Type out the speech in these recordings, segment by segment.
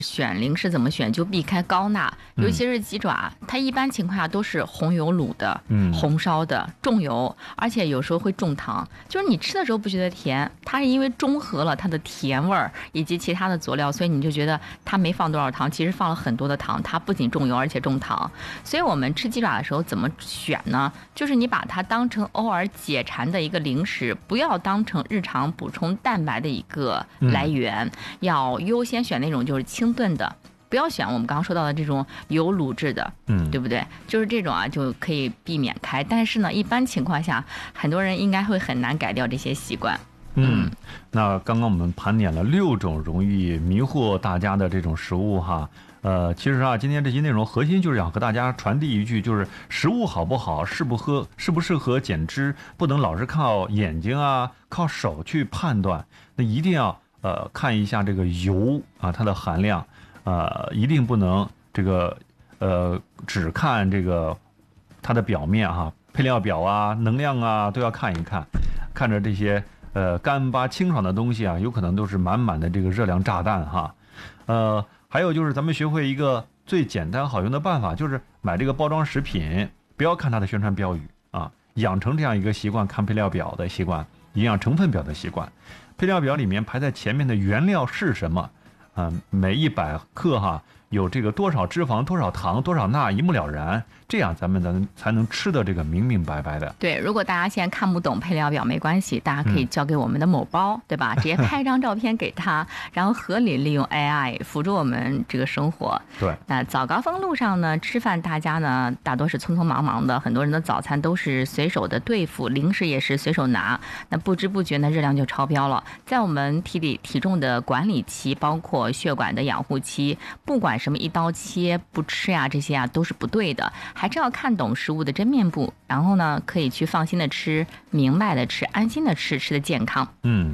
选零食怎么选，就避开高钠，尤其是鸡爪，它一般情况下都是红油卤的，红烧的，重油，而且有时候会重糖。就是你吃的时候不觉得甜，它是因为中和了它的甜味儿以及其他的佐料，所以你就觉得它没放多少糖，其实放了很多的糖。它不仅重油，而且重糖。所以我们吃鸡爪的时候怎么选呢？就是你把它当成偶尔解馋的一个零食，不要当成日常补充蛋白的一个来源，要优先选那种就是清炖的，不要选我们刚刚说到的这种油卤制的，对不对？就是这种啊，就可以避免开。但是呢，一般情况下，很多人应该会很难改掉这些习惯。 那刚刚我们盘点了6种容易迷惑大家的这种食物哈。其实啊，今天这期内容核心就是想和大家传递一句，就是食物好不好，适不适合减脂，不能老是靠眼睛啊、靠手去判断。那一定要看一下这个油啊，它的含量，一定不能这个只看这个它的表面哈，配料表啊、能量啊都要看一看，看着这些干巴清爽的东西啊，有可能都是满满的这个热量炸弹哈。还有就是咱们学会一个最简单好用的办法，就是买这个包装食品，不要看它的宣传标语啊，养成这样一个习惯，看配料表的习惯，营养成分表的习惯。配料表里面排在前面的原料是什么？每100克哈有这个多少脂肪、多少糖、多少钠，一目了然，这样咱们才能吃的这个明明白白的。 对，如果大家现在看不懂配料表没关系，大家可以交给我们的某包，对吧？直接拍一张照片给他，然后合理利用 AI 辅助我们这个生活。 对， 那早高峰路上呢，吃饭大家呢大多是匆匆忙忙的，很多人的早餐都是随手的对付，零食也是随手拿，那不知不觉呢热量就超标了。在我们体重的管理期，包括血管的养护期，不管什么一刀切不吃呀，这些啊都是不对的，还是要看懂食物的真面目，然后呢可以去放心的吃，明白的吃，安心的吃，吃的健康。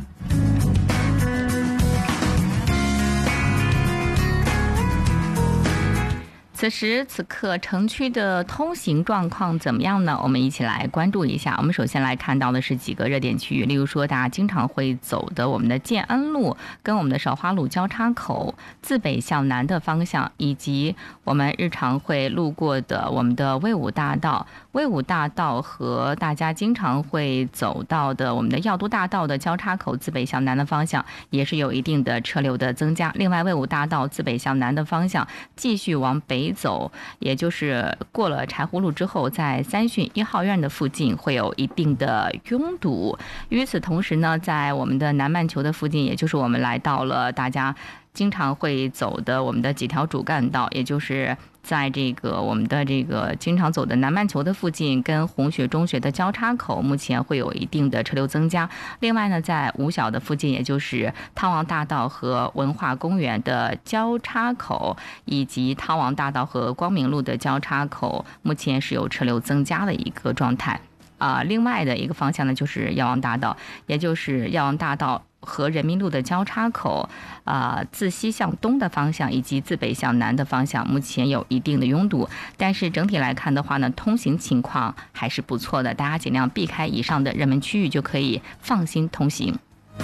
此时此刻城区的通行状况怎么样呢？我们一起来关注一下。我们首先来看到的是几个热点区域，例如说大家经常会走的我们的建安路跟我们的韶华路交叉口，自北向南的方向，以及我们日常会路过的我们的魏武大道。魏武大道和大家经常会走到的我们的药都大道的交叉口，自北向南的方向也是有一定的车流的增加。另外，魏武大道自北向南的方向继续往北走，也就是过了柴胡路之后，在三训1号院的附近会有一定的拥堵。与此同时呢，在我们的南半球的附近，也就是我们来到了大家经常会走的我们的几条主干道，也就是在这个我们的这个经常走的南半球的附近跟红学中学的交叉口，目前会有一定的车流增加。另外呢，在五小的附近，也就是汤王大道和文化公园的交叉口，以及汤王大道和光明路的交叉口，目前是有车流增加的一个状态。另外的一个方向呢，就是药王大道，也就是药王大道和人民路的交叉口，自西向东的方向以及自北向南的方向，目前有一定的拥堵。但是整体来看的话呢，通行情况还是不错的，大家尽量避开以上的热门区域，就可以放心通行。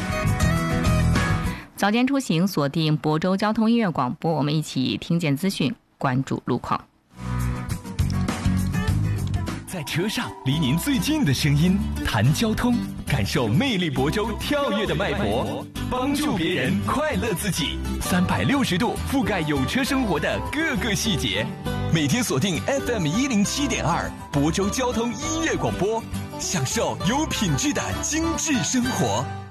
早间出行，锁定亳州交通音乐广播，我们一起听见资讯，关注路况。 在车上，离您最近的声音，谈交通，感受魅力亳州跳跃的脉搏，帮助别人，快乐自己。360度覆盖有车生活的各个细节。每天锁定 FM107.2亳州交通音乐广播，享受有品质的精致生活。